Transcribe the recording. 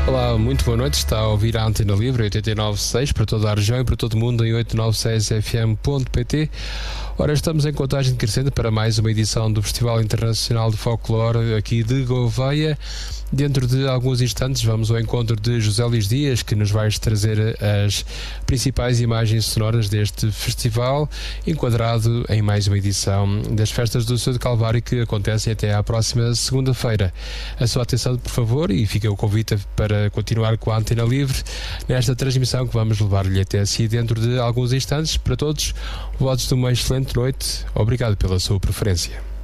Olá, muito boa noite. Está a ouvir a Antena Livre 89.6 para toda a região e para todo o mundo em 896fm.pt. Ora, estamos em contagem decrescente para mais uma edição do Festival Internacional de Folclore aqui de Gouveia. Dentro de alguns instantes vamos ao encontro de José Luís Dias, que nos vai trazer as principais imagens sonoras deste festival, enquadrado em mais uma edição das Festas do Seu de Calvário, que acontecem até à próxima segunda-feira. A sua atenção, por favor, e fica o convite para continuar com a Antena Livre nesta transmissão que vamos levar-lhe até si dentro de alguns instantes. Para todos, votos de uma excelente noite. Obrigado pela sua preferência.